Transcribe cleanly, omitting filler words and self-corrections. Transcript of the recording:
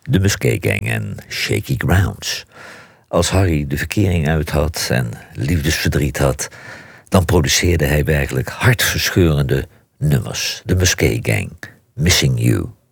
De Musquet Gang en Shaky Grounds. Als Harry de verkering uit had en liefdesverdriet had, dan produceerde hij werkelijk hartverscheurende nummers. De Musquet Gang, Missing You.